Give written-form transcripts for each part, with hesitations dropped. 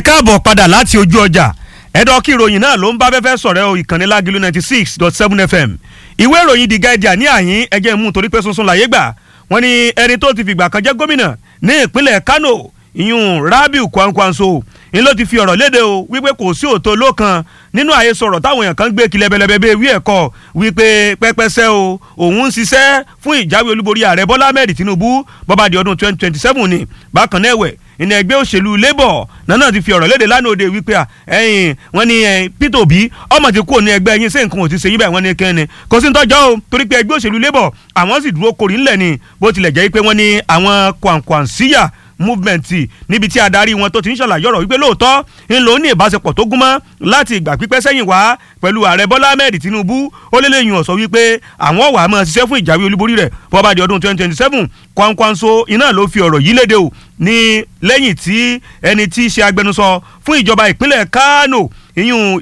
káàbọ̀ padà láti ojú ọjà ẹ̀dọ́ kí ìròyìn náà ló ń bá fẹ́fẹ́ sọ̀rẹ́ o ìkànnì Lágìlú 96.7 FM ìwé ìròyìn The Guardian ní àyín ẹjẹ́ mú torí pé sunsun láyé gbà wọ́n ní ẹni tó ti fìgbà kan jẹ́ gómìnà ní ìpínlẹ̀ Kano ìyún Rabiu Kwankwanso ń ló ti fi ọ̀rọ̀ léde o wípé kò sí òótọ́ lókan nínú àhesọ̀rọ̀ táwọn èèyàn kan gbé kílẹ̀ bẹ́lẹ́bẹ́ wí ẹ̀kọ́ wípé pẹ́pẹ́sẹ́ o òun ń ṣiṣẹ́ fún ìjáwé olúborí ààrẹ Bọ́lá Ahmed Tinubu bọ́bá di ọdún 2027 ni bákan náà ẹ̀wẹ̀ ìní ẹgbẹ́ òṣèlú Labour náà ti fi ọ̀rọ̀ léde lánàá òde wípé wọ́n ní Peter Obi ọmọ ti kúrò ní ẹgbẹ́ yín sí nǹkan ò ti ṣe yín báyìí wọ́n ní kẹ́ni kò sí ń tọ́jọ́ o torí pé ẹgbẹ́ òṣèlú Labour àwọn sì dúró korí ńlẹ̀ ni bó tilẹ̀ jẹ́ pé wọ́n ní àwọn Kwankwansíyà movement níbi tí adarí wọn tó ti ń ṣàlàyé ọ̀rọ̀ wípé lóòótọ́ ń lò ó ní ìbáṣepọ̀ tó gúnmọ́ láti ìgbà pípẹ́ sẹ́yìn wá pẹ̀lú ààrẹ Bọ́lá Ahmed Tinubu ó lé lẹ́yìn ọ̀sọ̀ wípé àwọn wà á máa ṣiṣẹ́ fún ìjáwé olúborí rẹ̀ bọ́ba di ọdún 2027 Kwankwanso iná ló fi ọ̀rọ̀ yìí léde o ní lẹ́yìn tí ẹni tí í ṣe agbẹnusọ fún ìjọba ìpínlẹ̀ Kano ìyún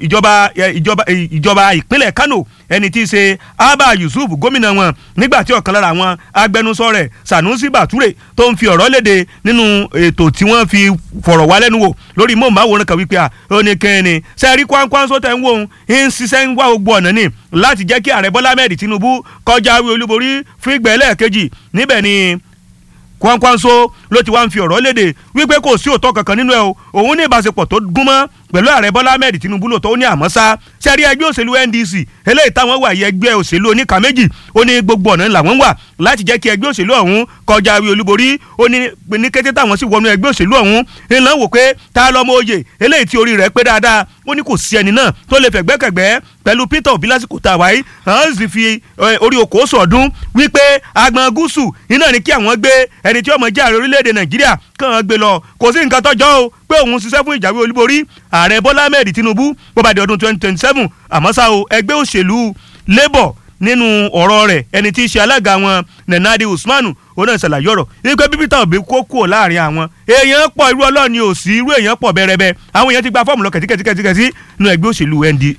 ìjọba ìpínlẹ̀ Kano ẹni tí í ṣe Abba Yusuf gómìnà wọn nígbà tí ọ̀kan lára àwọn agbẹnusọ rẹ̀ Sanusi Bature tó ń fi ọ̀rọ̀ léde nínú ètò tí wọ́n fi fọ̀rọ̀ wá lẹ́nu wò lórí móhùnmáwòrán kan wípé ó ní kẹ́ni sẹ́ẹ̀rí Kwankwanso tẹ̀ ń wò ń ṣiṣẹ́ ń wá gbogbo ọ̀nà ni láti jẹ́ kí ààrẹ Bọ́lá Ahmed Tinubu kọjáwé olúborí fún ìgbà ẹlẹ́ẹ̀kejì níbẹ̀ ni Kwankwanso ló ti wá ń fi ọ̀rọ̀ léde wípé kò sí òótọ́ kankan nínú ẹ̀ o òun ní ìbáṣepọ̀ tó gúnmọ́ pẹ̀lú ààrẹ Bọ́lá Ahmed Tinubu lóòótọ́ ó ní àmọ́ sá sẹ́rí ẹgbẹ́ òṣèlú NDC eléyìí táwọn wà yẹ ẹgbẹ́ òṣèlú oníkà méjì ó ní gbogbo ọ̀nà làwọn wà láti jẹ́ kí ẹgbẹ́ òṣèlú ọ̀hún kọjá àwí olúborí ó ní kété táwọn sì wọnú ẹgbẹ́ òṣèlú ọ̀hún ńlá wò pé ta lọ́mọ oyè eléyìí tí orí rẹ̀ pé dáadáa ó ní kò sí ẹni náà tó lè fẹ̀gbẹ́kẹ̀gbẹ́ pẹ̀lú Peter Obi lásìkò tá a wáyé hàn sì fi orí okòó sọ̀dún wípé agbọn gúúsù iná ni kí àwọn gbé ẹni tí ó mọ̀ jẹ́ ààrẹ orílẹ̀-èdè Nàìjíríà kàn gbé lọ kò sí nǹkan tọ́jọ́ o pé òun ṣiṣẹ́ fún ìjáwé olúborí ààrẹ Bọ́lá Ahmed Tinubu bó bá di ọdún 2027 àmọ́ ṣá o ẹgbẹ́ òṣèlú Labour nínú ọ̀rọ̀ rẹ̀ ẹni tí í ṣe alága wọn Nenadi Usmanu ó náà ṣàlàyé ọ̀rọ̀ wípé bí Peter Obi kó kúrò láàrin àwọn èèyàn pọ̀ irú ọlọ́ọ̀ni ò sí irú èèyàn pọ̀ bẹ́rẹ̀bẹ́ àwọn èèyàn ti gba fọ́ọ̀mù lọ kẹ̀tíkẹ̀tí nínú ẹgbẹ́ òṣèlú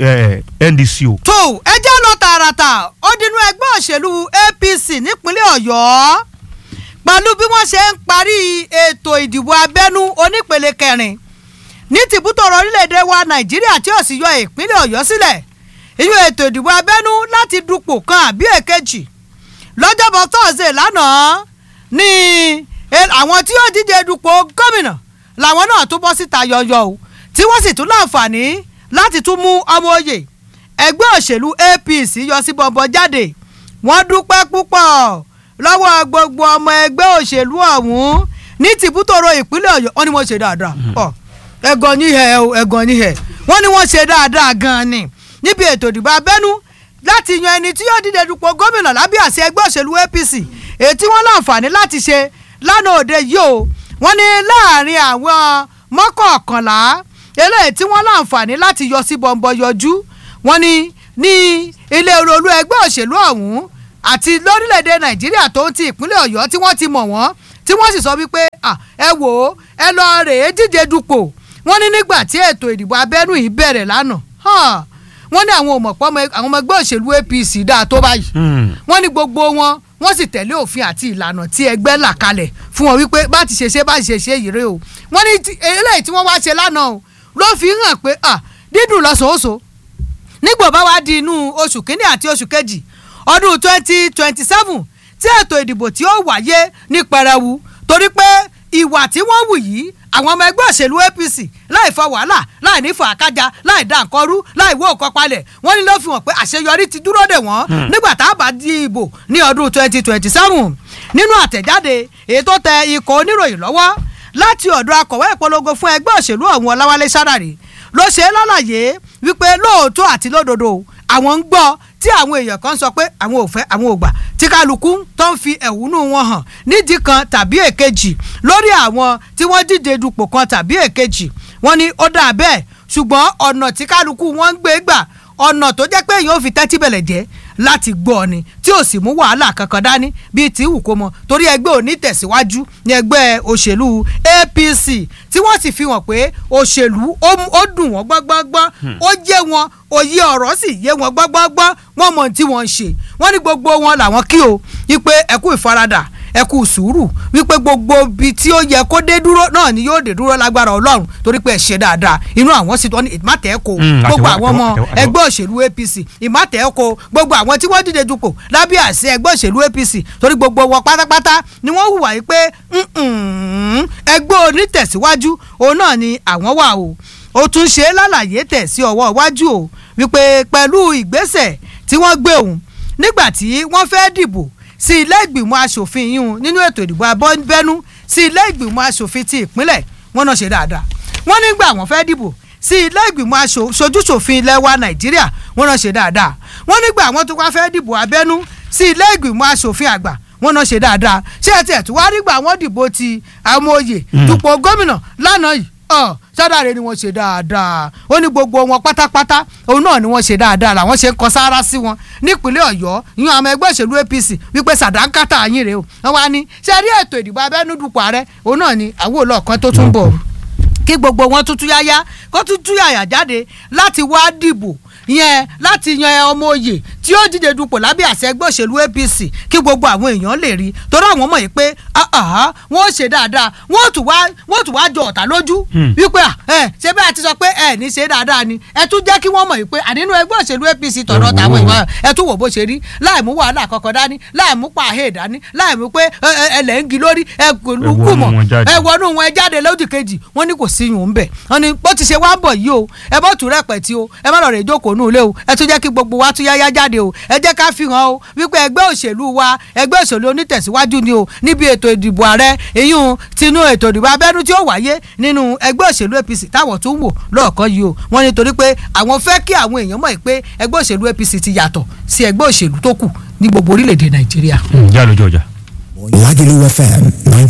NDC o. tó ẹ jẹ́ lọ tààràtà ó dínú ẹgbẹ́ òṣèlú APC nípínlẹ̀ Ọ̀yọ́ pẹ̀lú bí wọ́n ṣe ń parí ètò ìdìbò abẹ́nú onípele kẹrin ní tìbútọ̀rọ̀ orílẹ̀-èdè wa Nàìjíríà tí ó sì yọ ìpínlẹ̀ Ọ̀yọ́ sílẹ̀ ìyún ètò ìdìbò abẹ́nú láti dupò kan àbí èkejì lọ́jọ́bọ̀ tọ́sídẹ̀ẹ́ lánàá ní àwọn tí ó díje dupò gómìnà làwọn náà tún bọ́ síta yọyọ o tí wọ́n sì tún láǹfààní láti tún mú ọmọ oyè ẹgbẹ́ òṣèlú APC yọ sí bọ̀bọ̀ jáde wọ́n dúpẹ́ púpọ̀ lọ́wọ́ gbogbo ọmọ ẹgbẹ́ òṣèlú ọ̀hún ní tìbútòrò ìpínlẹ̀ Ọ̀yọ́ wọ́n ní wọ́n ṣe dáadáa ẹ̀gàn níhẹ̀ ẹ̀gàn níhẹ̀ wọ́n ní wọ́n ṣe dáadáa gan-an ni níbi ètò ìdìbò abẹ́nú láti yan ẹni tí yóò díje dupò gómìnà lábẹ́ àṣẹ ẹgbẹ́ òṣèlú APC èyí tí wọ́n láǹfààní láti ṣe lánàá òde yìí o wọ́n ní láàrin àwọn mọ́kànlá eléyìí tí wọ́n láǹfààní láti yọ sí bọ̀m̀bọ̀ yọjú wọ́n ní ilé olú ẹgbẹ́ òṣèlú ọ̀hún àti lórílẹ̀‐èdè Nàìjíríà tó ń ti ìpínlẹ̀ Ọ̀yọ́ tí wọ́n ti mọ̀ wọ́n tí wọ́n sì sọ wípé ẹ wò ó ẹ lọ rèé díje dupò wọ́n ní nígbà tí ètò ìdìbò abẹ́nú yìí bẹ̀rẹ̀ lánàá wọ́n ní àwọn òmọ̀pọ̀ àwọn ọmọ ẹgbẹ́ òṣèlú APC dáa tó báyìí wọ́n ní gbogbo wọ́n sì tẹ̀lé òfin àti ìlànà tí ẹgbẹ́ là kalẹ̀ fún wọn wípé bá ti ṣe bá ti ṣe yìí rè o wọ́n ní eléyìí tí wọ́n wá ṣe lánàá o ló fi hàn pé dídùn lọ́sọ̀ọ́sọ̀ nígbà bá wá di inú oṣù kínní àti oṣù kejì ọdún 2027 tí ètò ìdìbò tí ó wáyé ní pẹrẹwu torí pé ìwà tí wọ́n wù yìí àwọn ọmọ ẹgbẹ́ òṣèlú APC láì fa wàhálà láì ní fa àkájá láì dá nǹkan rú láì wó nǹkan palẹ̀ wọ́n ní ló fi hàn pé àṣeyọrí ti dúró dè wọ́n nígbà tá a bá di ìbò ní ọdún 2027 nínú àtẹ̀jáde èyí tó tẹ ikọ̀ oníròyìn lọ́wọ́ láti ọ̀dọ̀ akọ̀wé ìpolongo fún ẹgbẹ́ òṣèlú ọ̀hún Ọláwálé Sádàrí ló ṣe lálàyé wípé lóòótọ́ àti lódodo àwọn ń gbọ́ tí àwọn èèyàn kan sọ pé àwọn ò fẹ́ àwọn ò gbà tí kálukú tó ń fi ẹ̀hónú wọn hàn nídìí kan tàbí èkejì lórí àwọn tí wọ́n díje dupò kan tàbí èkejì wọ́n ní ó dà bẹ́ẹ̀ ṣùgbọ́n ọ̀nà tí kálukú wọn ń gbé gbà ọ̀nà tó jẹ́ pé èèyàn ò fi tẹ́tí bẹ̀lẹ̀ jẹ́ láti gbọ́ ni tí ò sì mú wàhálà kankan dání bíi tí wù kó mọ torí ẹgbẹ́ òní tẹ̀síwájú ní ẹgbẹ́ òṣèlú APC tí wọ́n sì fi hàn pé òṣèlú ó dùn wọ́n gbọ́ngbọ́ngbọ́n ó yé wọn òye ọ̀rọ̀ sì yé wọn gbọ́ngbọ́ngbọ́n wọ́n mọ̀ tí wọ́n ń ṣe wọ́n ní gbogbo wọn làwọn kí o ipe ẹ̀kú ìfaradà ẹ kú sùúrù wípé gbogbo ibi tí ó yẹ kó dé dúró náà ni yóò dé dúró lágbára Ọlọ́run torí pé ẹ ṣe dáadáa inú àwọn sì tọ́ ní ìmátẹ́ẹ̀kọ́ gbogbo àwọn ọmọ ẹgbẹ́ òṣèlú APC ìmátẹ́ẹ̀kọ́ gbogbo àwọn tí wọ́n dìde dupò lábẹ́ àṣẹ ẹgbẹ́ òṣèlú APC torí gbogbo wọn pátápátá ni wọ́n hùwà yìí pé ẹgbẹ́ onítẹ̀síwájú òun náà ni àwọn wà o ó tún ṣe lálàyé tẹ̀ sí ọwọ́ iwájú o wípé pẹ̀lú ìgbésẹ̀ tí wọ́n gbé òun nígbà tí wọ́n fẹ́ dìbò sí ilé ìgbìmọ̀ asòfin yìí nínú ètò ìdìbò abẹ́nú sí ilé ìgbìmọ̀ asòfin ti ìpínlẹ̀ wọn náà ṣe dáadáa wọ́n nígbà wọ́n fẹ́ dìbò sí ilé ìgbìmọ̀ aṣojúṣòfin ilẹ̀ wa Nàìjíríà wọn náà ṣe dáadáa wọ́n nígbà wọ́n tún wá fẹ́ dìbò abẹ́nú sí ilé ìgbìmọ̀ asòfin àgbà wọn náà ṣe dáadáa ṣé ẹ tiẹ̀ tún wá nígbà wọ́n dìbò ti amóye dupò gómìnà lánàá yìí sádàrẹ́ ni wọ́n ṣe dáadáa ó ní gbogbo wọn pátápátá òun náà ni wọ́n ṣe dáadáa làwọn ṣe ń kọ sáárá sí wọn nípínlẹ̀ Ọ̀yọ́ ìyún àwọn ẹgbẹ́ òṣèlú APC wípé sàdánkátà yín rèé o wọ́n wá ní ṣe rí ètò ìdìbò abẹ́nú dupò ààrẹ òun náà ni àwọn olóòkan tó tún bọ̀ kí gbogbo wọn tún túyáyá kó tún túyàyà jáde láti wá dìbò yẹn láti yan ọmọ oyè tí ó díje dupò lábẹ́ àṣẹ ẹgbẹ́ òṣèlú APC kí gbogbo àwọn èèyàn lè rí torí àwọn mọ̀ yìí pé wọ́n ó ṣe dáadáa wọ́n tún wá jọ ọ̀tá lójú wípé ṣé bẹ́ẹ̀ ti sọ pé ní ṣe dáadáa ni ẹ tún jẹ́ kí wọ́n mọ̀ yìí pé ànínú ẹgbẹ́ òṣèlú APC tọ̀dọ̀ táwọn èèyàn ẹ tún wò bó ṣe rí láì mú wàhálà kankan dání láì mú pàhẹ́ dání láì mú pé ẹlẹ́ ń gi lórí ẹ kú mọ̀ ẹ wọnú wọn ẹ jáde lódì kejì wọ́n ní kò sí yùn ń bẹ̀ wọ́n ní bó ti ṣe wá ń bọ̀ yìí o ẹ bọ́ tù rẹpẹ̀tì o ẹ má lọ rè jókòó nù lé o ẹ tún jẹ́ kí gbogbo wa tún yáyá jáde o ẹ jẹ́ ká fi hàn o wípé ẹgbẹ́ òṣèlú wa ẹgbẹ́ òṣèlú onítẹ̀síwájú ni o níbi ètò ìdìbò ààrẹ ìyún tinú ètò ìdìbò abẹ́nú tí ó wáyé nínú ẹgbẹ́ òṣèlú APC táwọn tún wò lọ́ọ̀kan yìí o wọ́n ní torí pé àwọn fẹ́ kí àwọn èèyàn mọ̀ pé ẹgbẹ́ òṣèlú APC ti yàtọ̀ sí ẹgbẹ́ òṣèlú tó kù ní gbogbo orílẹ̀-èdè Nàìjíríà. já lójú ọjà. Lagelu FM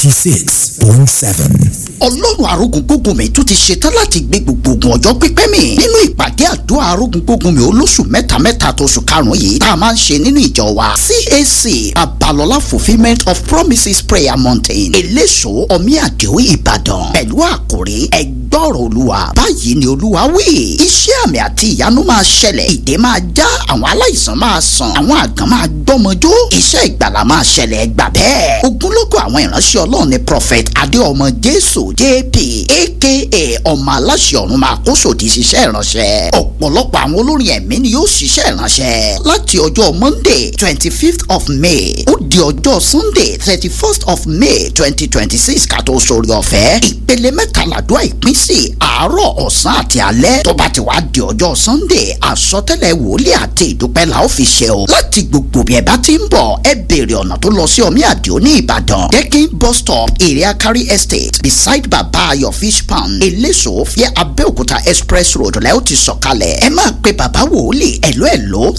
96.7. Ọlọ́run arógúngbógunmi tún ti ṣetán láti gbé gbogbo ogun ọjọ́ pípẹ́ mi nínú ìpàdé àdúrà arógúngbógunmi olóṣù mẹ́ta tóṣù karùn-ún yìí tá a máa ń ṣe nínú ìjọ wa CAC Babalọlá Fulfilment of Promises Prayer Mountain Eléso Omiadio Ìbàdàn pẹ̀lú àkòrí ẹgbọ́rọ̀ Olúwa báyìí ni Olúwa wí iṣẹ́ àmì àti ìyanu máa ṣẹlẹ̀ ìdè máa já àwọn aláìsàn máa sàn àwọn àgàn máa gbọ́mọjó iṣẹ́ ìgbàlà máa ṣẹlẹ̀ ẹgbà bẹ́ẹ̀ ogunlọ́gọ̀ àwọn ìránṣẹ́ Ọlọ́run ni Prophet Adéọmọ Jésù JP aka ọmọ aláṣẹ ọ̀run máa kó sòdì ṣiṣẹ́ ìránṣẹ́ ọ̀pọ̀lọpọ̀ àwọn olórin ẹ̀mí ni yóò ṣiṣẹ́ ìránṣẹ́ láti ọjọ́ Monday 25th of May ó di ọjọ́ Sunday 31st of May 2026 ká tó sórí ọ̀fẹ́ ìpele mẹ́tàládùá ìpín sí àárọ̀ ọ̀sán àti alẹ́ tó bá ti wá di ọjọ́ Sunday àsọtẹ́lẹ̀ wòlíì àti ìdúpẹ́ la ó fi ṣe o láti gbogbo bí ẹ bá ti ń bọ̀ ẹ béèrè ọ̀nà tó lọ sí Omiadio ní Ìbàdàn Dekin bus stop area carry estate beside Baba Ayo fish pound Eléso fíẹ́ Abẹ́òkúta express road lẹ́ ó ti sọ̀kalẹ̀ ẹ máa pe bàbá wòlíì ẹ̀lọ́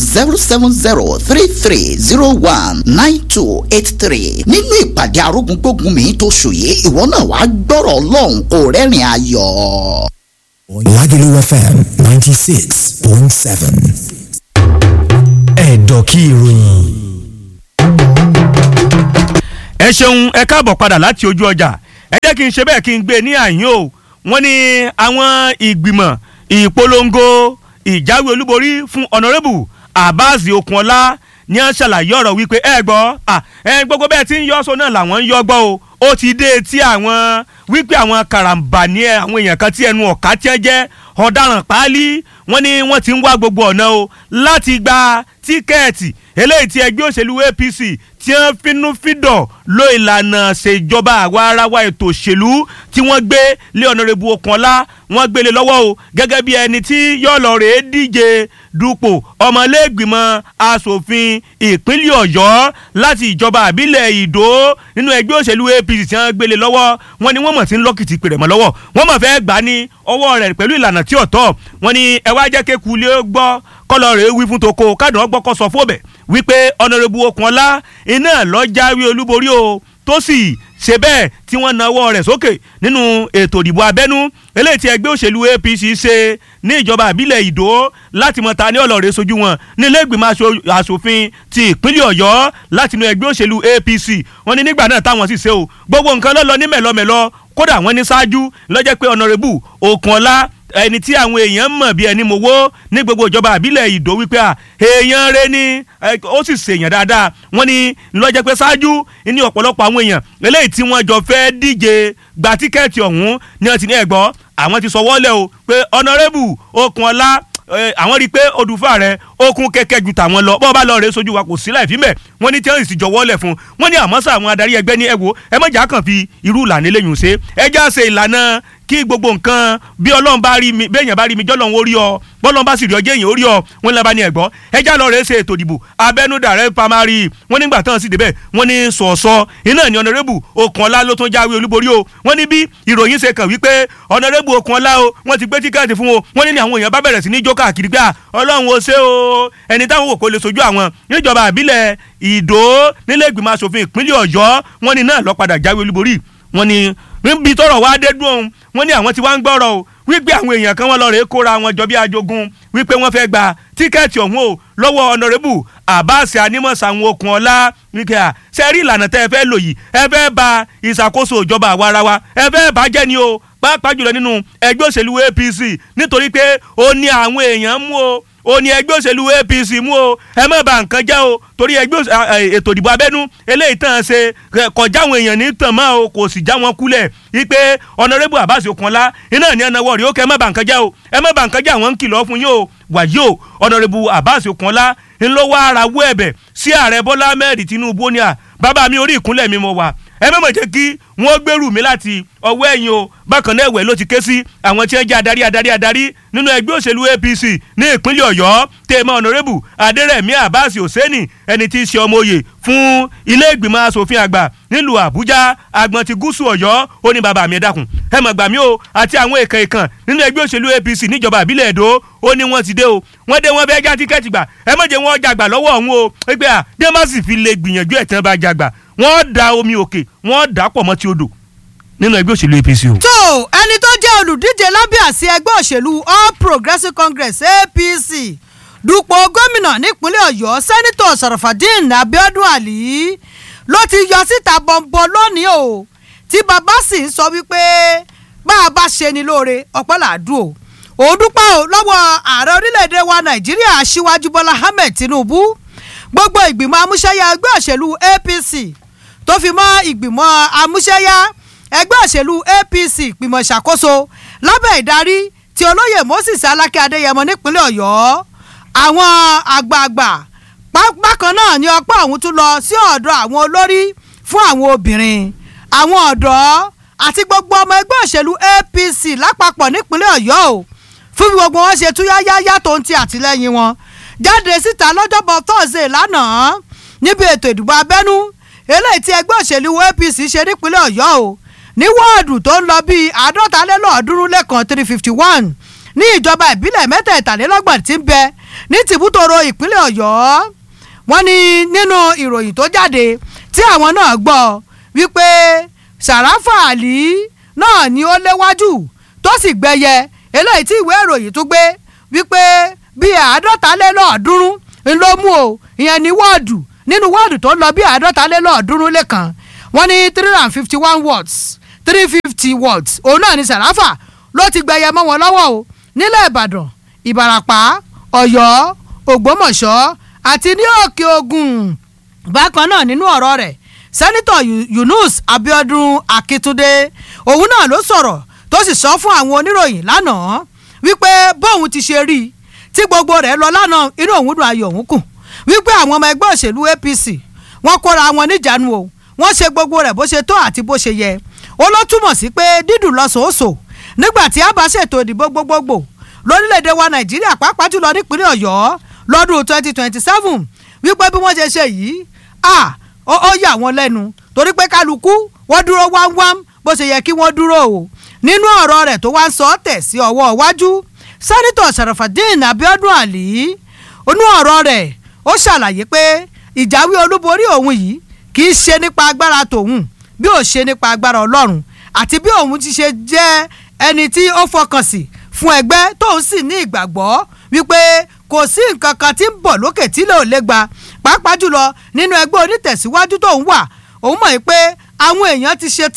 07033019283 nínú ìpàdé arógúngbógunmi tó ṣòye ìwọ náà wàá gbọ́rọ̀ Ọlọ́run kó rẹ́rìn ayọ̀. Lagelu FM 96.7. Ẹ̀dọ̀kí ìròyìn. ẹ ṣeun ẹ káàbọ̀ padà láti ojú ọjà ẹ jẹ́ kí n ṣe bẹ́ẹ̀ kí n gbé ní àyín o wọ́n ní àwọn ìgbìmọ̀ ìpolongo ìjáwé olúborí fún Honourable Abbas Okunola ní à ń ṣàlàyé ọ̀rọ̀ wípé ẹ gbọ́ gbogbo bẹ́ẹ̀ tí ń yọ́ sọ náà làwọn ń yọ́ gbọ́ o ó ti dé tí àwọn wípé àwọn karambani àwọn èèyàn kan tí ẹnu ọ̀ká tí ẹ jẹ́ ọ̀daràn páálí wọ́n ní wọ́n ti ń wá gbogbo ọ̀nà o láti gba tíkẹ́ẹ̀tì eléyìí tí ẹgbẹ́ òṣèlú APC tí wọ́n finúfíndọ̀ lo ìlànà ṣèjọba àwa ara wa ètò òṣèlú tí wọ́n gbé lé Honourable Okunola wọ́n gbélé lọ́wọ́ o gẹ́gẹ́ bí ẹni tí yóò lọ rèé díje dupò ọmọlẹ́gbìmọ̀ asòfin ìpínlẹ̀ Ọ̀yọ́ láti ìjọba àbílẹ̀ Ìdó nínú ẹgbẹ́ òṣèlú APC tí wọ́n gbélé lọ́wọ́ wọ́n ní wọ́n mọ̀ tí ń lọ́kìtì pèrè mọ́ lọ́wọ́ wọ́n mọ̀ fẹ́ gbà ní ọwọ́ rẹ̀ pẹ̀lú ìlànà tí ọ̀tọ̀ wọ́n ní ẹ wá jẹ́ kéku lé gbọ́ kọ́lọ́ rèé wí fún toko kádùn ọgbọ́n kọ́ sọ fóbẹ̀ wípé Honourable Okunola iná ló jáwé olúborí o tó sì ṣe bẹ́ẹ̀ tí wọ́n nawọ́ rẹ̀ sókè nínú ètò ìdìbò abẹ́nú eléyìí tí ẹgbẹ́ òṣèlú APC ṣe ní ìjọba ìbílẹ̀ Ìdó láti mọ ta ní ọlọ́ọ̀rẹ́ sojú wọn ní ilé ìgbìmọ̀ asòfin ti ìpínlẹ̀ Ọ̀yọ́ láti inú ẹgbẹ́ òṣèlú APC wọ́n ní nígbà náà táwọn sì ṣe o gbogbo nǹkan ló lọ ní mẹ̀lọmẹ̀lọ kódà wọ́n ní ṣáájú ló jẹ́ pé Honourable Okunola ẹni tí àwọn èèyàn mọ̀ bí ẹni mowó ní gbogbo ìjọba àbílẹ̀ Ìdó wípé èèyàn rẹ ni ó sì ṣèyàn dáadáa wọ́n ní lọ́jọ́ pé ṣáájú ní ọ̀pọ̀lọpọ̀ àwọn èèyàn eléyìí tí wọ́n jọ fẹ́ díje gba tíkẹ́ẹ̀tì ọ̀hún ní ọtí ní ẹ̀gbọ́ àwọn ti sọ wọ́lẹ̀ o pé Honorable Okunola àwọn rí i pé odùfà rẹ okun kẹ̀kẹ́ ju tàwọn lọ bọ́ọ̀ bá lọ rẹ sójú wa kò sí láì fi mẹ́ wọ́n ní tí wọ́n sì jọ̀wọ́ lẹ̀ fún wọ́n ní àmọ́ sá àwọn adarí ẹgbẹ́ ní ẹ̀wò ẹ mọ̀jà kàn fi irú ìlànà eléyìí ṣe ẹ já ṣe ìlànà kí gbogbo nǹkan bí Ọlọ́run bá rí mi béèyàn bá rí mi jọ́lọ́run ó rí ọ bọ́lọ́run bá sì rí ọ jẹ́ èèyàn ó rí ọ wọ́n ní labá ní ẹ̀gbọ́ ẹ já lọ rẹ ṣe ètò ìdìbò abẹ́nú dàrẹ́ pamari wọ́n nígbà tán sì débẹ̀ wọ́n ní sọ̀ọ̀sọ̀ iná ní Honorable Okunola ló tún jáwé olúborí o wọ́n ní bí ìròyìn ṣe kàn wípé Honorable Okunola o wọ́n ti gbé tíkẹ́ẹ̀tì fún o wọ́n ní àwọn èèyàn bá bẹ̀rẹ̀ sí ní jó káàkiri gbà Ọlọ́run ó ṣe o ẹni táwọn wò kó lè sojú àwọn níjọba àbílẹ̀ Ìdó nílé ìgbìmọ̀ asòfin ìpínlẹ̀ Ọ̀yọ́ wọ́n ní náà ló padà jáwé olúborí wọ́n ní níbi tọ́rọ̀ wá dé dùn òun wọ́n ní àwọn tí wọ́n ń gbọ́rọ̀ o wípé àwọn èèyàn kan wọ́n lọ rèé kóra wọn jọ bí ajogun wípé wọ́n fẹ́ gba tíkẹ́ẹ̀tì ọ̀hún o lọ́wọ́ Honorable Abbas Animọ̀sáwọn Okunola wípé ṣe rí ìlànà tẹ́ ẹ fẹ́ lò yìí ẹ fẹ́ ba ìṣàkóso ìjọba àwarawa ẹ fẹ́ bàjẹ́ ni o pàápàá jùlọ nínú ẹgbẹ́ òṣèlú APC nítorí pé ó ní àwọn èèyàn mú o ó ní ẹgbẹ́ òṣèlú APC mú o ẹ má bà nǹkan jẹ́ o torí ẹgbẹ́ ètò ìdìbò abẹ́nú eléyìí tán ṣe kọjá àwọn èèyàn ní tàn mọ́ o kò sì já wọn kulẹ̀ wípé Honorable Abbas Okunola iná ní ẹnà wọ̀rí ó kẹ́ ẹ má bà nǹkan jẹ́ o ẹ má bà nǹkan jẹ́ àwọn ń kìlọ̀ fún yín o wàyí o Honorable Abbas Okunola ńlọ wá ara wọ ẹ̀bẹ̀ sí ààrẹ Bọ́lá Ahmed Tinubu ní à bàbá mi orí ìkúnlẹ̀ mi mo wà ẹ má mọ̀ jẹ́ kí wọ́n gbèrú mi láti ọwọ́ ẹ̀yìn o bákan náà ẹ̀wẹ̀ ló ti ké sí àwọn tí wọ́n jẹ́ adarí nínú ẹgbẹ́ òṣèlú APC ní ìpínlẹ̀ Ọ̀yọ́ tèmọ́ Honorable Adérẹ̀mí Abbas Hosseini ẹni tí í ṣe ọmọ oyè fún ilé ìgbìmọ̀ asòfin àgbà nílùú Àbújá agbọ̀n ti gúúsù Ọ̀yọ́ ó ní bàbá mi ẹ dákun ẹ mọ̀ gbà mí o àti àwọn èèkàn nínú ẹgbẹ́ òṣèlú APC níjọba ìbílẹ̀ Èdó ó ní wọ́n ti dé o wọ́n dé wọ́n fẹ́ já tíkẹ́ẹ̀tì gbà ẹ má jẹ́ wọ́n jàgbà lọ́wọ́ ọ̀hún o ẹgbẹ́ à bí wọ́n bá sì fi lè gbìyànjú ẹ̀ tí wọ́n bá jàgbà wọ́n da omi òkè wọ́n dà pọ̀ mọ́ ti odò nínú ẹgbẹ́ òṣèlú APC o. tó ẹni tó jẹ́ olùdíje lábẹ́ àsíá ẹgbẹ́ òṣèlú All Progressives Congress APC dupò gómìnà nípínlẹ̀ Ọ̀yọ́ sẹ́nitọ̀ Sarafadeen Abiodun Ali ló ti yọ síta bọ̀m̀bọ̀ lónìí o tí bàbá sì ń sọ wípé bá a bá ṣe ni lóore ọ̀pọ̀ làádùn o òun dúpẹ́ o lọ́wọ́ ààrẹ orílẹ̀-èdè wa Nàìjíríà Aṣíwájú Bọ́lá Ahmed Tinubu gbogbo ìgbìmọ̀ amúṣẹ́yà ẹgbẹ́ òṣèlú APC tó fi mọ́ ìgbìmọ̀ amúṣẹ́yà ẹgbẹ́ òṣèlú APC ìgbìmọ̀ ìṣàkóso lábẹ́ ìdarí tí olóyè Moses Aláké Adéyẹmọ nípínlẹ̀ Ọ̀yọ́ àwọn àgbààgbà bákan náà ni ọ̀pọ̀ ọ̀hún tún lọ sí ọ̀dọ̀ àwọn olórí fún àwọn obìnrin àwọn ọ̀dọ́ àti gbogbo ọmọ ẹgbẹ́ òṣèlú APC lápapọ̀ nípínlẹ̀ Ọ̀yọ́ o fún gbogbo wọn ṣe túyáyáyá tó ń ti àtìlẹ́yìn wọn jáde síta lọ́jọ́bọ̀ Thursday lánàá níbi ètò ìdìbò abẹ́nú eléyìí tí ẹgbẹ́ òṣèlú APC ṣe nípínlẹ̀ Ọ̀yọ́ o ní wọ́ọ̀dù tó ń lọ bíi 351 ní ìjọba ìbílẹ̀ mẹ́tẹ̀ẹ̀tàlélọ́gbọ̀n tí ń bẹ ní tìbútòrò ìpínlẹ̀ Ọ̀yọ́ wọ́n ní nínú ìròyìn tó jáde tí àwọn náà gbọ́ wípé Sàráfà Àlì náà ni ó léwájú tó sì gbẹyẹ eléyìí tí ìwé ìròyìn tó gbé wípé bíi 350 ń ló mú o ìyẹn ní wọ́ọ̀dù nínú wọ́ọ̀dù tó ń lọ bíi 350 lẹ́kan wọ́n ní 351 wards 350 wards òun náà ni Sàráfà ló ti gbẹyẹ mọ́ wọn lọ́wọ́ o nílẹ̀ Ìbàdàn Ìbàràpá Ọ̀yọ́ Ògbómọ̀ṣọ́ àti ní Òkè Ògùn bákan náà nínú ọ̀rọ̀ rẹ̀ sẹ́nitọ̀ Yunus Abiodun Akitunde òun náà ló sọ̀rọ̀ tó sì sọ fún àwọn oníròyìn lánàá wípé bóun ti ṣe rí tí gbogbo rẹ̀ lọ lánàá inú òun dùn ayọ̀ òun kù wípé àwọn ọmọ ẹgbẹ́ òṣèlú APC wọ́n kóra wọn níjànú o wọ́n ṣe gbogbo rẹ̀ bó ṣe tó àti bó ṣe yẹ ó ló túmọ̀ sí pé dídùn lọ́sọ̀ọ́sọ̀ nígbà tí a bá ṣètò ìdìbò gbogbogbò lórílẹ̀‐èdè wa Nàìjíríà pàápàá jùlọ nípínlẹ̀ Ọ̀yọ́ lọ́dún 2027 wípé bí wọ́n ṣe ṣe yìí ó yà wọ́n lẹ́nu torí pé kálukú wọ́n dúró wámwám bó ṣe yẹ kí wọ́n dúró o nínú ọ̀rọ̀ rẹ̀ tó wá ń sọ tẹ̀ sí ọwọ́ iwájú sẹ́nitọ̀ Sarafadeen Abiodun Ali onú ọ̀rọ̀ rẹ̀ ó ṣàlàyé pé ìjáwé olúborí òun yìí kì í ṣe nípa agbára tòun bí ó ṣe nípa agbára Ọlọ́run àti bí òun ti ṣe jẹ́ ẹni tí ó fọkàn sí fún ẹgbẹ́ tóun sì ní ìgbàgbọ́ wípé kò sí nǹkan kan tí ń bọ̀ lókè tí lè ò lè gba pàápàá jùlọ nínú ẹgbẹ́ onítẹ̀síwájú tóun wà òun mọ̀ pé àwọn èèyàn ti ṣe tán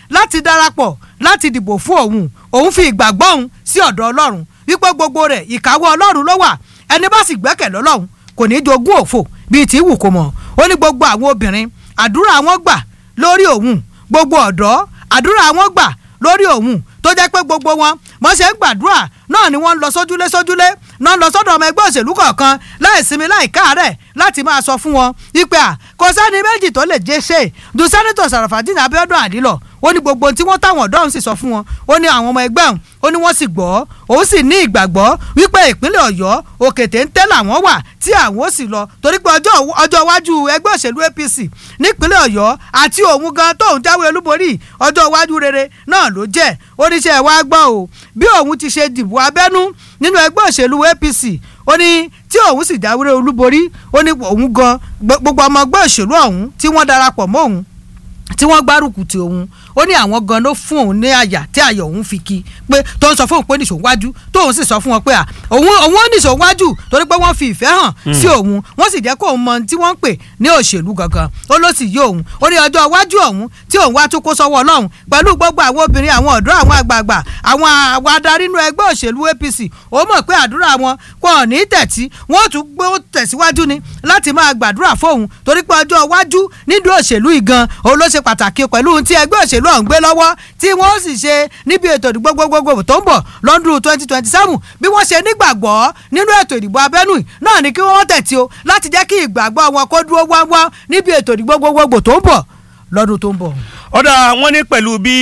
láti darapọ̀ láti dìbò fún òun fi ìgbàgbọ́ òun sí ọ̀dọ̀ ọlọ́run wípé gbogbo rẹ̀ ìkáwọ́ ọlọ́run ló wà ẹni bá sì gbẹ́kẹ̀ lọ́lọ́run kò ní jogún òfò bíi tí wù kó mọ̀ ó ní gbogbo àwọn obìnrin àdúrà wọn gbà lórí òun gbogbo ọ̀dọ́ àdúrà wọn gbà lórí òun tó jẹ́ pé gbogbo wọn mọ̀ ṣe ń gbàdúrà náà ni wọ́n ń lọ sójúlé náà lọ sọ́dọ̀ ọmọ ẹgbẹ́ òṣèlú kọ̀ọ̀kan láì sinmi láì káàárẹ̀ láti máa sọ fún wọn wípé kò sẹ́ni méjì tó lè jẹ́ ṣe ju sẹ́nitọ̀ Sàràfàdínì Abíọ́dún Àlí lọ ó ní gbogbo tí wọ́n táwọn ọ̀dọ́ ọ̀hún sì sọ fún wọn ó ní àwọn ọmọ ẹgbẹ́ ọ̀hún ó ní wọ́n sì gbọ́ òun sì ní ìgbàgbọ́ wípé ìpínlẹ̀ Ọ̀yọ́ òkè téńté làwọn wà tí àwọn ó sì lọ torí pé ọjọ́ iwájú ẹgbẹ́ òṣèlú APC nípínlẹ̀ Ọ̀yọ́ àti òun gan tóun jáwé olúborí ọjọ́ iwájú rere náà ló jẹ́ oníṣẹ́ wa gbọ́ o bí òun ti ṣe dìbò abẹ́nú nínú ẹgbẹ́ òṣèlú APC ó ní tí òun sì jáwé olúborí ó ní òun gan gbogbo ọmọ ẹgbẹ́ òṣèlú ọ̀hún tí wọ́n darapọ̀ mọ́ òun tí wọ́n gbárùkù ti òun ó ní àwọn gan ló fún òun ní àyà tí àyà òun fi kí pé tó ń sọ fún òun pé nìṣó wájú tóun sì sọ fún wọn pé òun ó nìṣó wájú torí pé wọ́n fi ìfẹ́ hàn sí òun wọ́n sì jẹ́ kó òun mọ tí wọ́n ń pè ní òṣèlú gangan ó ló sì yí òun ó ní ọjọ́ iwájú òun tí òun wá tún kó sọ́wọ́ Ọlọ́run pẹ̀lú gbogbo àwọn obìnrin àwọn ọ̀dọ́ àwọn àgbààgbà àwọn adarí inú ẹgbẹ́ òṣèlú APC ó mọ̀ pé àdúrà wọn kò ní tẹ̀tí wọ́n tún gbé tẹ̀síwájú ni láti máa gbàdúrà fóun torí pé ọjọ́ iwájú nínú òṣèlú ìgan òun ló ṣe pàtàkì pẹ̀lú ohun tí ẹgbẹ́ òṣèlú ọ̀hún gbé lọ́wọ́ tí wọ́n sì ṣe níbi ètò ìdìbò gbogbogbò tó ń bọ̀ lọ́dún 2027 bí wọ́n ṣe nígbàgbọ́ nínú ètò ìdìbò abẹ́nú náà ni kí wọ́n tẹ̀tí o láti jẹ́ kí ìgbàgbọ́ wọn kó dúró wáwá níbi ètò ìdìbò gbogbogbò tó ń bọ̀ lọ́dún tó ń bọ̀. ọ̀dà wọn ní pẹ̀lú bí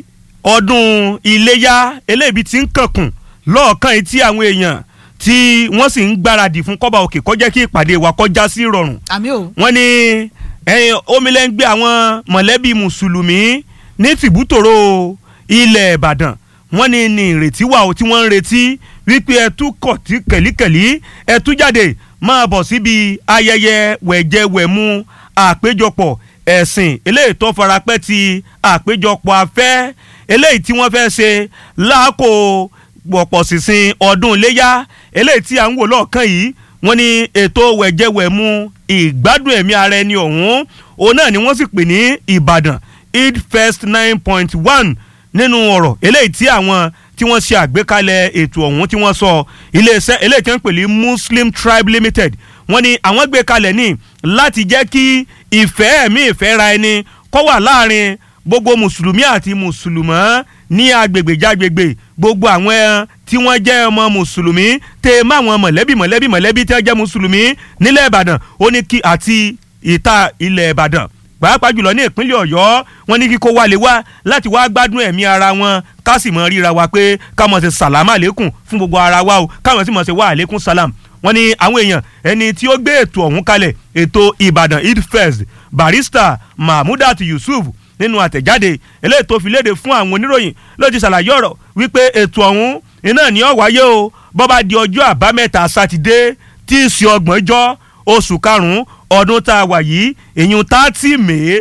ọdún iléyá eléyìí ti ń kankun lọ́ọ̀kan yìí tí àwọn èèyàn tí wọ́n sì ń gbáradì fún kọ́ba òkè kó jẹ́ kí ìpàdé wa kọjá sí ìrọ̀rùn. àmì o. wọ́n ní omilẹ̀ ń gbé àwọn mọ̀lẹ́bí mùsùlùmí ní tìbútòrò ilẹ̀ Ìbàdàn wọ́n ní ìrètí wà ó tí wọ́n ń retí wípé ẹtú kọ̀ tí kẹ̀líkẹ̀lí ẹtú jáde máa bọ̀ síbi ayẹyẹ wẹ̀jẹwẹ̀mu àpéjọpọ̀ ẹ̀sìn eléyìí tó farapẹ́ ti àpéjọpọ̀ afẹ́ eléyìí tí wọ́n fẹ́ ṣe láàkó pọ̀pọ̀ sísìn ọdún iléyá eléyìí tí à ń wò lọ́ọ̀kan yìí wọ́n ní ètò wẹ̀jẹwẹ̀mu ìgbádùn ẹ̀mí ara ẹni ọ̀hún òun náà ni wọ́n sì pè ní Ìbàdàn Eid Fest 9.1 nínú ọ̀rọ̀ eléyìí tí àwọn tí wọ́n ṣe àgbékalẹ̀ ètò ọ̀hún tí wọ́n sọ iléeṣẹ́ eléyìí tí wọ́n pè ní Muslim Tribe Limited wọ́n ní àwọn gbé kalẹ̀ ní láti jẹ́ kí ìfẹ́ ẹ̀mí ìfẹ́ ra ẹni kó wà láàrin gbogbo mùsùlùmí àti mùsùlùmọ́ ní agbègbè jágbègbè gbogbo àwọn tí wọ́n jẹ́ ọmọ mùsùlùmí tẹ́ ẹ má wọn mọ̀lẹ́bí tí wọ́n jẹ́ mùsùlùmí nílẹ̀ Ìbàdàn ó ní kí àti ìta ilẹ̀ Ìbàdàn pàápàá jùlọ ní ìpínlẹ̀ Ọ̀yọ́ wọ́n ní kíkó wálé wá láti wá gbádùn ẹ̀mí ara wọn ká sì mọ̀ ríra wa pé ká mọ̀ ṣe sàlámà lẹ́kùn fún gbogbo ara wa o káwọn sì mọ̀ ṣe wá àlékún sálàm wọ́n ní àwọn èèyàn ẹni tí ó gbé ètò ọ̀hún kalẹ̀ ètò Ìbàdàn Eid Fest Barrister Mahmudat Yusuf nínú àtẹ̀jáde eléyìí tó fi léde fún àwọn oníròyìn ló ti ṣàlàyé ọ̀rọ̀ wípé ètò ọ̀hún iná ní ó wáyé o bó bá di ọjọ́ àbámẹ́ta sátidé tí í ṣe 30 oṣù karùn-ún ọdún tá a wà yìí ìyún 30 May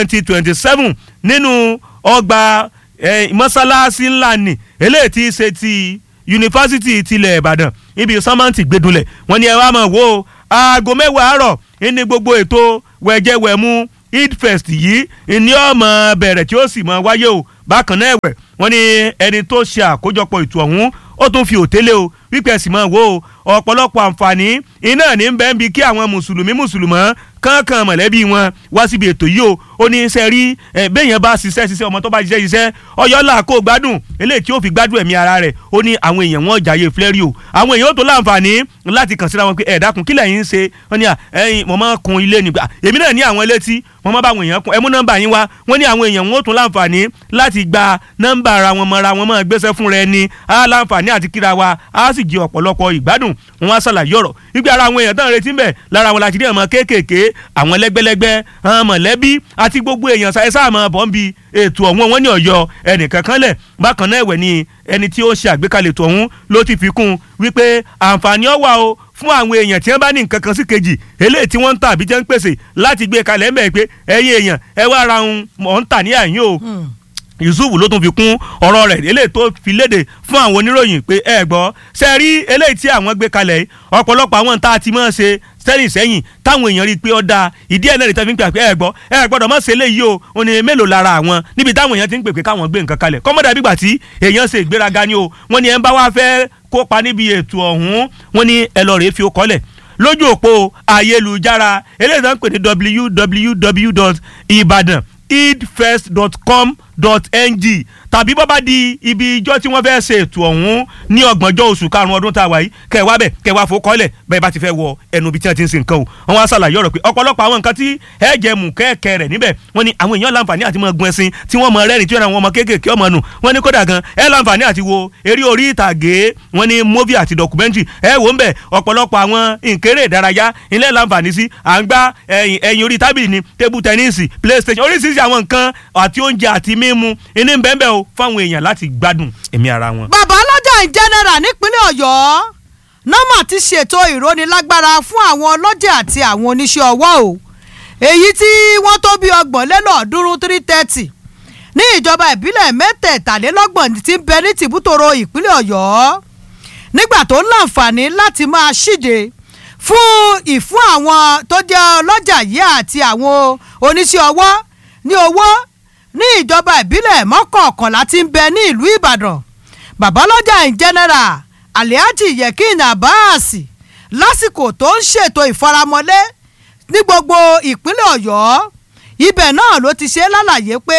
2027 nínú ọgbà mọ́sálásí ńlá ni eléyìí tí í ṣe ti yunifásitì tilẹ̀ Ìbàdàn ibi sọ́mọ́ǹtì gbẹdúnlẹ̀ wọ́n ní ẹ wá mọ̀ wò ó aago 10 àárọ̀ ní gbogbo ètò wẹ̀jẹwẹ̀mu Eid Fest yìí ní ọmọ bẹ̀rẹ̀ tí ó sì mọ wáyé o bákan náà ẹ̀wẹ̀ wọ́n ní ẹni tó ṣe àkójọpọ̀ ètò ọ̀hún ó tún fi òtélé o wípé ẹ̀sìn mọ̀ wò ó ọ̀pọ̀lọpọ̀ àǹfààní iná ní bẹ́ẹ̀ ń bi kí àwọn mùsùlùmọ́ kankan mọ̀lẹ́bí wọn wá síbi ètò yìí o ó ní sẹ́ rí béèyàn bá ṣiṣẹ́ ọmọ tó bá ṣiṣẹ́ ọyọ́lá kó gbádùn eléyìí tí ó fi gbádùn ẹ̀mí ara rẹ̀ ó ní àwọn èèyàn wọn jàyè flẹ́rì o àwọn èèyàn ó tó láǹfààní láti kàn síra wọn pé ẹ dákun kílẹ̀ yín ń ṣe wọ́n ní ẹ̀yin mo máa kun ilé nígbà èmi náà ní àwọn ilé tí wọ́n máa bá àwọn èèyàn kun ẹ mú nọ́mbà yín wá wọ́n ní àwọn èèyàn wọn ó tún láǹfààní láti gba nọ́mbà ara wọn mọ́ra wọn máa gbéṣẹ́ fún rẹ ni á láǹfààní àti kíra wa á sì jẹ ọ̀pọ̀lọpọ̀ ìgbádùn wọn á ṣàlàyé ọ̀rọ̀ wípé ara àwọn èèyàn tán retí ń bẹ̀ lára wọn láti rí ọmọ kéékèèké àwọn lẹ́gbẹ́lẹ́gbẹ́ àwọn mọ̀lẹ́bí àti gbogbo èèyàn sáà máa bọ̀ ń bi ètò ọ̀hún wọn ní Ọ̀yọ́ ẹnìkan kan lẹ̀ bákan náà ẹ̀wẹ̀ ni ẹni tí ó ṣe àgbékalẹ̀ ètò ọ̀hún ló ti fi kún wípé àǹfààní ó wà o fún àwọn èèyàn tí wọ́n bá ní nǹkan kan sí kejì eléyìí tí wọ́n ń tà àbí jẹ́ ń pèsè láti gbé kalẹ̀ ń bẹ̀ pé ẹ̀yin èèyàn ẹ wá ra ohun mọ̀ ń tà ní àyín o Yusuf ló tún fi kún ọ̀rọ̀ rẹ̀ eléyìí tó fi léde fún àwọn oníròyìn pé ẹ gbọ́ ṣe rí eléyìí tí àwọn gbé kalẹ̀ ọ̀pọ̀lọpọ̀ àwọn tá a ti máa ṣe sterling sẹ́yìn táwọn èèyàn rí i pé ó da ìdí ẹ̀ náà rí tẹ́ fi ń pè pé ẹ gbọ́dọ̀ mọ̀ ṣe eléyìí o ò ní mélòó lára àwọn níbi táwọn èèyàn ti ń pè pé káwọn gbé nǹkan kalẹ̀ kọ́mọ́dà bígbà tí èèyàn ṣe ìgbéraga ni o wọ́n ní ẹ̀ ń bá wá fẹ́ kópa níbi ètò ọ̀hún wọ́n ní ẹ lọ rèé fi ó kọ́lẹ̀ lójú òpó ayélujára eléyìí tó ń pè ní www.ibadan.eidfest.com.ng tàbí bọ́ bá di ibi ijọ́ tí wọ́n fẹ́ ṣe ètò ọ̀hún ní ọgbọ̀njọ́ oṣù karùn-ún ọdún tá a wà yìí kẹwàá bẹ̀ kẹwàá fòkọ́lẹ̀ bẹ́ẹ̀ bá ti fẹ́ wọ ẹnu ibi tí wọ́n ti ń ṣe nǹkan o wọ́n wá ṣàlàyé ọ̀rọ̀ pé ọ̀pọ̀lọpọ̀ àwọn nǹkan tí ẹ jẹ́ mú kẹ́ẹ̀kẹ́ rẹ̀ níbẹ̀ wọ́n ní àwọn èèyàn láǹfààní àti mọ gun ẹṣin tí wọ́n mọ rẹ́rìn tí wọ́n mọ kéékèèké ọmọ nù wọ́n ní kódà gan ẹ láǹfààní àti wo eré orí ìtàgé wọ́n ní móvì àti dọkumẹ́ntì ẹ wò ń bẹ̀ ọ̀pọ̀lọpọ̀ àwọn nkéré ìdárayá ilé láǹfààní sí à ń gbá ẹ̀yìn orí tábìlì ní tébù tẹ́nísì playstation oríṣiríṣi àwọn nǹkan àti oúnjẹ àti mímu iní ń bẹ́ẹ̀ bẹ́ẹ̀ o fáwọn èèyàn láti gbádùn ẹ̀mí ara wọn. bàbá ọlọ́jà in general nípínlẹ̀ ọ̀yọ́ nọ́mà ti ṣètò ìrónilágbára fún àwọn ọlọ́jà àti àwọn oníṣẹ́ ọwọ́ o èyí tí wọ́n tó bí 330 ní ìjọba ìbílẹ̀ mẹ́tẹ̀ẹ̀talélọ́gbọ̀n tí ń bẹ ní tìbútòrò ìpínlẹ̀ ọ̀yọ́ nígbà tó ń láǹfààní láti máa ṣíde fún àwọn tó jẹ́ ọlọ́jà yìí àti àwọn oníṣẹ́ ọwọ́ ní owó ní ìjọba ìbílẹ̀ mọ́kànlá tí ń bẹ ní ìlú ìbàdàn babalọ́jà in general Alhaji Yekin Abbas lásìkò tó ń ṣètò ìfaramọ́lé ní gbogbo ìpínlẹ̀ ọ̀yọ́ ibẹ̀ náà ló ti ṣe lálàyé pé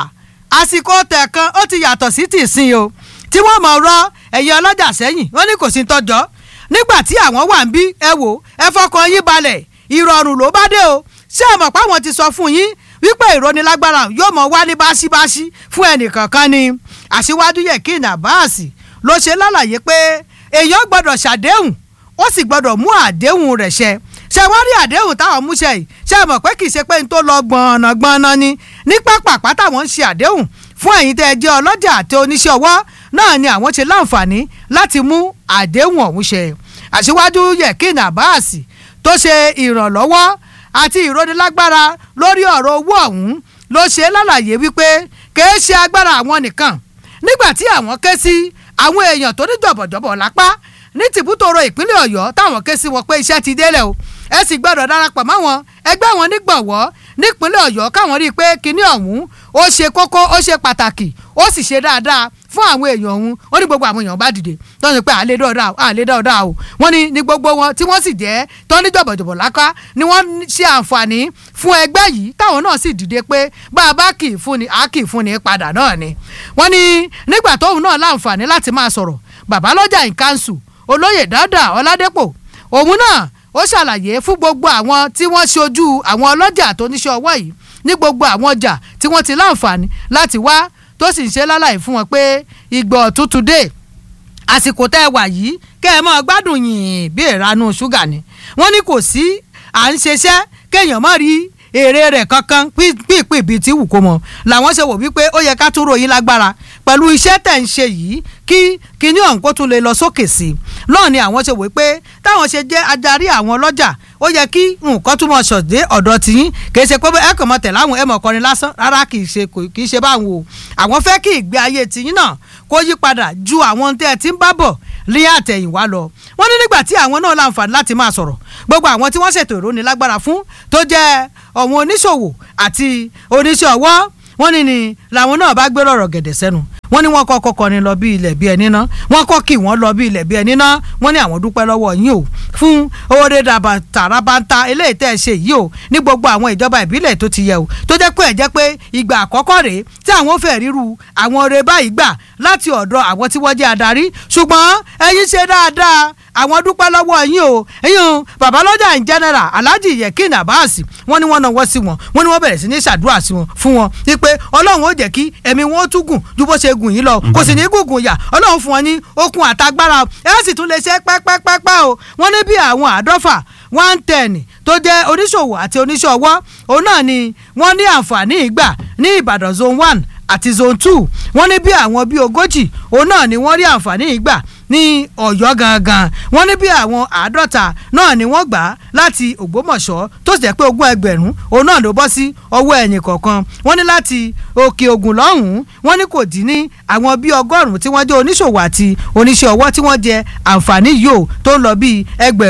àsìkò tẹ̀kan ó ti yàtọ̀ sí tìsín o tí wọ́n mọ̀ rọ ẹ̀yẹ ọlọ́jà sẹ́yìn wọ́n ní kò sí tọ́jọ́ nígbà tí àwọn wà ń bí ẹ wò ẹ fọkàn yín balẹ̀ ìrọ̀rùn ló bá dé o ṣé ẹ mọ̀ pé àwọn ti sọ fún yín wípé ìrónilágbára yóò mọ̀ wá ní báṣíbáṣí fún ẹnìkankan ni Aṣíwájú Yekin Abbas ló ṣe lálàyé pé èèyàn gbọ́dọ̀ ṣàdéhùn ó sì gbọ́dọ̀ mú àdéhùn rẹ̀ ṣẹ ṣe wọ́n rí àdéhùn táwọn múṣẹ yìí ṣe mọ̀ pé kì í ṣe pé n tó lọ gbọ̀nàgbọ̀nà ni ní pápá táwọn ń ṣe àdéhùn fún ẹ̀yin tẹ́ ẹ jẹ́ ọlọ́jà àti oníṣẹ́ ọwọ́ náà ni àwọn ṣe láǹfààní láti mú àdéhùn ọ̀hún ṣẹ Aṣíwájú Yekin Abbas tó ṣe ìrànlọ́wọ́ àti ìrónilágbára lórí ọ̀rọ̀ owó ọ̀hún ló ṣe lálàyé wípé kìí ṣe agbára àwọn nìkan nígbà tí àwọn ké sí àwọn èèyàn tó ní jọ̀bọ̀jọ̀bọ̀ lápá ní tìbútòrò ìpínlẹ̀ ọ̀yọ́ táwọn ké sí wọn pé iṣẹ́ ti délẹ̀ o ẹ sì gbọ́dọ̀ darapọ̀ mọ́ wọn ẹgbẹ́ wọn nígbọ̀wọ́ nípínlẹ̀ ọ̀yọ́ káwọn rí i pé kinní ọ̀hún ó ṣe kókó ó ṣe pàtàkì ó sì ṣe dáadáa fún àwọn èèyàn ọ̀hún ó ní gbogbo àwọn èèyàn bá dìde tó ń sọ pé àlédọ́ọ̀dá o wọ́n ní gbogbo wọn tí wọ́n sì jẹ́ tó ní jọ̀bọ̀jọ̀bọ̀ láká ni wọ́n ṣe àǹfààní fún ẹgbẹ́ yìí táwọn náà sì dìde pé bá a bá kì í fúnni a kì í fúnni padà náà ni wọ́n ní nígbà tóun náà láǹfààní láti máa sọ̀rọ̀ babalọ́jà in council olóyè Dáúdà Ọládépò òun náà ó ṣàlàyé fún gbogbo àwọn tí wọ́n ṣojú àwọn ọlọ́jà tó níṣẹ́ ọwọ́ yìí ní gbogbo àwọn ọjà tí wọ́n ti láǹfààní láti wá tó sì ń ṣe lálàyé fún wọn pé ìgbọ̀ tuntun dé àsìkò tẹ́ ẹ wà yìí kẹ́ ẹ máa gbádùn yìnyín bí ìranú ṣúgà ni wọ́n ní kò sí à ń ṣeṣẹ́ kéèyàn má rí èrè rẹ̀ kankan pípì bíi ti wù kó mọ làwọn ṣe wò wípé ó yẹ ká tún ròyìn lágbára pẹ̀lú iṣẹ́ tẹ̀ ń ṣe yìí kí kíní ọ̀hún kó tún lè lọ sókè sí i lọ́ọ̀ ni àwọn ṣe wò pé táwọn ṣe jẹ́ adarí àwọn ọlọ́jà ó yẹ kí nǹkan túmọ̀ ṣọ̀dé ọ̀dọ̀ tiyín kì í ṣe pé ẹ kàn mọ́ tẹ̀ láwọn ẹ̀mọ̀ kọrin lásán rárá kì í ṣe báwọn o àwọn fẹ́ kí ìgbé ayé tiyín náà kó yí padà ju àwọn tẹ́ ẹ ti ń bá bọ̀ ní àtẹ̀yìnwá lọ wọ́n ní nígbà tí àwọn náà láǹfààní láti máa sọ̀rọ̀ gbogbo àwọn tí wọ́n ṣètò ìrónilágbára fún tó jẹ́ àwọn oníṣòwò àti oníṣẹ́ ọwọ́ wọ́n ní làwọn náà bá gbé rọ̀rọ̀ gẹ̀dẹ̀ sẹ́nu wọ́n ní wọ́n kọ́kọ́ kọrin lọ bí ilẹ̀ bí ẹni ná wọ́n kọ́ kí wọ́n lọ bí ilẹ̀ bí ẹni ná wọ́n ní àwọn dúpẹ́ lọ́wọ́ yín o fún oore tàràbàǹtà eléyìí tẹ́ ẹ ṣe yìí o ní gbogbo àwọn ìjọba ìbílẹ̀ tó ti yẹ o tó jẹ́ pé ẹ̀ jẹ́ pé ìgbà àkọ́kọ́ rèé tí àwọn fẹ́ ríru àwọn oore báyìí gbà láti ọ̀dọ̀ àwọn tí wọ́n jẹ́ adarí ṣùgbọ́n ẹ̀yin ṣe dáadáa àwọn dúpẹ́ lọ́wọ́ yín o ẹ̀yin babalọ́jà in general Alhaji Yekin Abbas wọ́n ní wọ́n náwó sí wọn wọ́n ní wọ́n bẹ̀rẹ̀ sí ní ṣàdúrà sí wọn fún wọn wípé Ọlọ́run ó jẹ́ kí ẹ̀mí wọn ó tún gùn ju bó ṣe gùn yín lọ kò sì ní gùngùn yà Ọlọ́run fún wọn ní okun àtagbára ẹ sì tún lè ṣe pẹ́pẹ́pẹ́pẹ́ o wọ́n ní bí àwọn 110 tó jẹ́ oníṣòwò àti oníṣẹ́ ọwọ́ òun náà ni wọ́n ní àǹfààní ìgbà ní Ìbàdàn zone 1 àti zone 2 wọ́n ní bí àwọn bíi 40 òun náà ni wọ́n rí àǹfààní yìí gbà ní Ọ̀yọ́ gangan wọ́n ní bí àwọn 50 náà ni wọ́n gbà láti Ògbómọ̀ṣọ́ tó sì jẹ́ pé 20,000 òun náà ló bọ́ sí ọwọ́ ẹnì kọ̀ọ̀kan wọ́n ní láti Òkè Ògùn lọ́hùn-ún wọ́n ní kò dín ní àwọn bíi 100 tí wọ́n jẹ́ oníṣòwò àti oníṣẹ́ ọwọ́ tí wọ́n jẹ àǹfààní yìí ó tó ń lọ bíi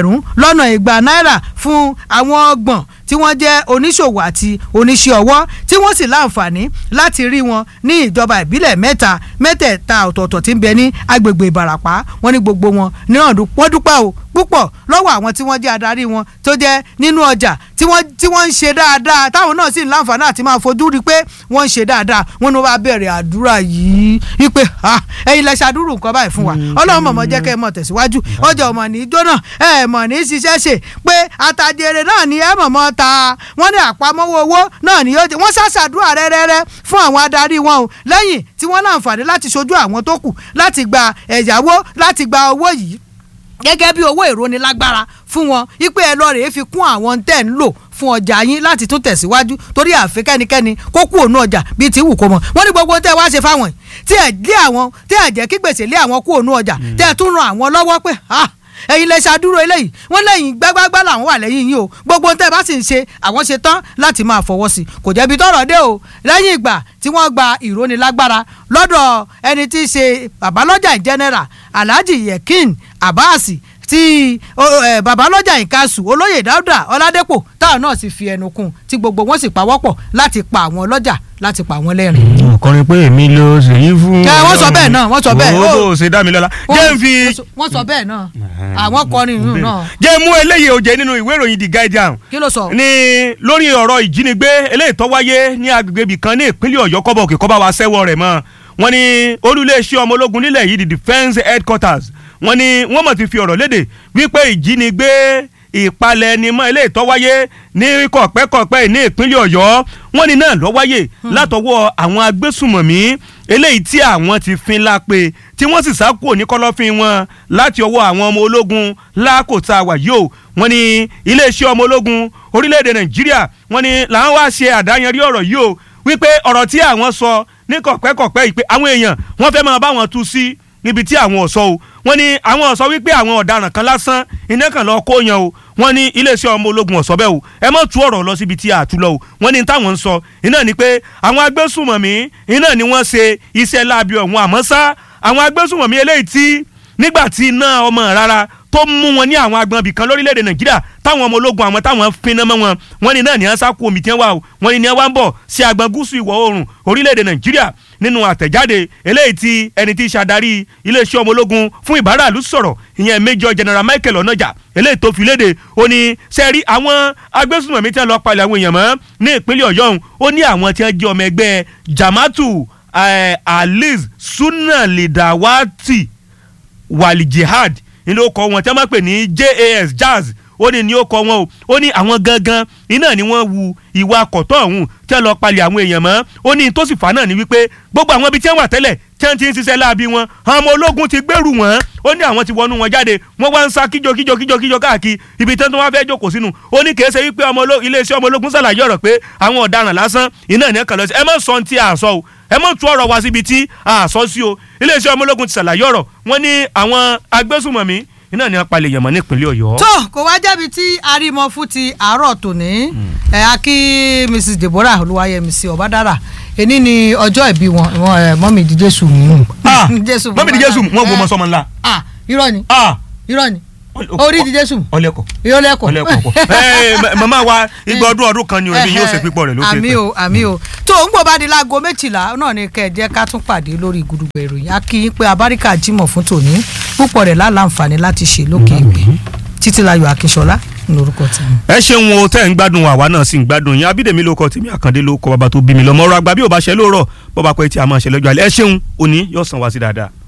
200 náírà fún àwọn 30 tí wọ́n jẹ́ oníṣòwò àti oníṣẹ́ ọwọ́ tí wọ́n sì láǹfààní láti rí wọn ní ìjọba ìbílẹ̀ mẹ́tẹ̀ẹ̀ta ọ̀tọ̀ọ̀tọ̀ tí ń bẹ ní agbègbè Ìbàràpá wọ́n ní gbogbo wọn ní wọ́n dúpẹ́ o púpọ̀ lọ́wọ́ àwọn tí wọ́n jẹ́ adarí wọn tó jẹ́ nínú ọjà tí wọ́n ń ṣe dáadáa táwọn náà sì ń láǹfààní àti máa fojú rí pé wọ́n ń ṣe dáadáa wọ́n ní wọ́n bá bẹ̀rẹ̀ àdúrà yìí wípé ẹ̀yin lẹ ṣàdúrù nǹkan báyìí fún wa Ọlọ́run mọ̀mọ́ jẹ́ kẹ́ ẹ mọ̀ tẹ̀síwájú ọjà ọmọ ní jóná ẹ mọ̀ ní ṣiṣẹ́ ṣe pé àtàjèrè náà ni ẹ mọ̀mọ́ ta wọ́n ní àpamọ́wọ́ owó náà ni yóò jẹ́ wọ́n ṣàṣàdúrà rẹ́rẹ́rẹ́ fún àwọn adarí wọn o lẹ́yìn tí wọ́n láǹfààní láti ṣojú àwọn tó kù láti gba ẹ̀yáwó láti gba owó yìí gẹ́gẹ́ bí owó ìrónilágbára fún wọn ipe ẹ lọ rèé fi kún àwọn tẹ́ ń lò fún ọjà yín láti tún tẹ̀síwájú torí àfi kẹ́nikẹ́ni kó kú òun ọjà bíi ti wù kó mọ̀ wọ́n ní gbogbo tẹ́ wá ṣe fáwọn tí ẹ̀ lé àwọn tí ẹ̀ jẹ́ kí gbèsè lé àwọn kú òun ọjà tẹ́ ẹ̀ tún ran àwọn lọ́wọ́ pé ẹ̀yin lè ṣàdúró eléyìí wọ́n lẹ́yìn gbágbágbá làwọn wà lẹ́yìn yín o gbogbo tẹ́ bá sì ń ṣe àwọn ṣe tán láti máa fọwọ́ sí kò jẹ́bi tọ́rọ̀ dé o lẹ́yìn ìgbà tí wọ́n gba ìrónilágbára lọ́dọ̀ ẹni tí í ṣe babalọ́jà general Alhaji Yekin Abbas tí babalọ́jà ìkasù olóyè Dáúdà Ọládépò táwọn náà sì fi ẹnu kún tí gbogbo wọn sì pawọ́pọ̀ láti pa àwọn ọlọ́jà láti pa àwọn lẹ́rìn. ọkùnrin pé èmi ló ṣe yí fún. wọ́n sọ bẹ́ẹ̀ náà wọ́n sọ bẹ́ẹ̀. owó ṣe dá mi lọ́la. jẹ́ n fi. wọ́n sọ bẹ́ẹ̀ náà àwọn kọrin ìlú náà. jẹ́ mú eléyìí òjé nínú ìwé ìròyìn The Guardian. kí ló sọ. ní lórí ọ̀rọ̀ ìjínigbé eléyìí tó wáyé ní agbègbè ibì kan ní ìpínlẹ̀ Ọ̀yọ́ kọ́bọ̀ òkè kọ́bá wa sẹ́wọ́ rẹ̀ mọ́ wọ́n ní olúléeṣẹ́ ọmọ ológun nílẹ̀ yìí the defence headquarters wọ́n ní wọ́n mọ̀ ti fi ọ̀rọ̀ léde wípé ìjínigbé ìpalẹ̀ ẹni mọ́ eléyìí tó wáyé ní kọ̀pẹ́kọ̀pẹ́ ní ìpínlẹ̀ Ọ̀yọ́ wọ́n ní náà ló wáyé látọwọ́ àwọn agbésùmọ̀mí eléyìí tí àwọn ti fin lápè tí wọ́n sì sá kúrò ní kọ́lọ́fín wọn láti ọwọ́ àwọn ọmọ ológun lákòótá wà yìí o wọ́n ní iléeṣẹ́ ọmọ ológun orílẹ̀-èdè Nàìjíríà wọ́n ní làwọn wá ṣe àdáyanrí ọ̀rọ̀ yìí o wípé ọ̀rọ̀ tí àwọn sọ ní kọ̀pẹ́kọ̀pẹ́ yìí pé àwọn èèyàn wọ́n fẹ́ máa bá wọn tú sí níbi tí àwọn ọ̀sọ́ o wọ́n ní àwọn ọ̀sọ́ wípé àwọn ọ̀daràn kan lásán iná kan lọ́ọ́ kó yan o wọ́n ní iléeṣẹ́ ọmọ ológun ọ̀sọ́ bẹ́ẹ̀ o ẹ má tú ọ̀rọ̀ lọ síbi tí a tú lọ o wọ́n ní táwọn ń sọ iná ni pé àwọn agbésùmọ̀mí iná ni wọ́n ṣe iṣẹ́ láabi ọ̀hún àmọ́ sá àwọn agbésùmọ̀mí eléyìí tí nígbà tí iná ọmọ rárá tó mú wọn ní àwọn agbọ̀nbì kan lórílẹ̀‐èdè Nàìjíríà táwọn ọmọ ológun àwọn táwọn pinna mọ́ wọn ní náà ní wọ́n sá kú omi tí wọ́n wà o wọ́n ní wọ́n ń bọ̀ sí agbọ̀n gúúsù ìwọ̀ oòrùn orílẹ̀‐èdè Nàìjíríà nínú àtẹ̀jáde eléyìí tí ẹni tí í ṣàdarí iléeṣẹ́ ọmọ ológun fún ìbáraàlú sọ̀rọ̀ ìyẹn Major General Michael Onoja eléyìí tó fi léde ó ní sẹ́ẹ̀rí àwọn agbésùnmọ̀mí tí wọ́n lọ́ọ́ palẹ̀ àwọn èèyàn mọ́ ní ìpínlẹ̀ Ọ̀yọ́ ọ̀hún ó ní àwọn tí wọ́n jẹ́ ọmọ ẹgbẹ́ Jama'atu Aliz Sunna Lidawati Wali Jihad nínú ọkọ̀ wọn tí wọ́n máa pè ní JAS Jazz ó ní ó kọ wọn o ó ní àwọn gangan iná ni wọ́n wu ìwà àkọ́tọ̀ ọ̀hún tí wọ́n lọ palẹ̀ àwọn èèyàn mọ́ ó ní tó sì fà náà ni wípé gbogbo àwọn ibi tí wọ́n wà tẹ́lẹ̀ tí wọ́n ti ń ṣiṣẹ́ láabi wọn àwọn ọmọ ológun ti gbèrú wọn ó ní àwọn ti wọnú wọn jáde wọ́n wá ń sá kíjọ káàkiri ibi tí wọ́n wá fẹ́ jókòó sínú ó ní kìí ṣe wípé iléeṣẹ́ ọmọ ológun ṣàlàyé ọ̀rọ̀ pé àwọn ọ̀daràn lásán iná ní ẹ̀kan lọ sí ẹ má sọ ohun tí a sọ o ẹ má tú ọ̀rọ̀ wá síbi tí a sọ sí o iléeṣẹ́ ọmọ ológun ti ṣàlàyé ọ̀rọ̀ wọ́n ní àwọn agbésùmọ̀mí iná ni wọ́n palẹ̀ yẹ̀mọ́ nípínlẹ̀ Ọ̀yọ́. tó kò wá jẹ́bi tí arímọ fún ti àárọ̀ tòní akí Mrs Deborah Olúwayẹmísí Ọbádára èní ni ọjọ́ ìbí wọn mọ́mì di Jésù mú. mọ́mì di Jésù wọ́n wo mọ́sọ́mọ́ ńlá. irọ́ ni orí di Jésù. ọlẹ́kọ̀. ọlẹ́kọ̀. màmá wa igba ọdún kan ni òbí yóò ṣe pípọ̀ rẹ̀ lókè. àmì o tó ń gbọ́ bá di láago 12 náà ni kẹ́ ẹ jẹ́ ká tún pàdé lórí Gudugbẹ̀ ìròyìn a kí yín pé abáríkà jímọ̀ fún tòní púpọ̀ rẹ̀ láǹfààní láti ṣe lókè ìgbé Títílayọ̀ Akínṣọlá lórúkọ tèmi. ẹ ṣeun o tẹ́ ń gbádùn àwa náà sì ń gbádùn yín Abídèmí ló kọ tèmi Àkàndé ló kọ bàbá tó bí mi lọ́mọ ọ̀rọ̀ àgbà bí ò bá ṣe lóòrọ̀ bọ́ba pẹ́ tí a máa ṣe lọ́jọ́ alẹ́ ẹ ṣeun òní yóò sàn wá sí dáadáa.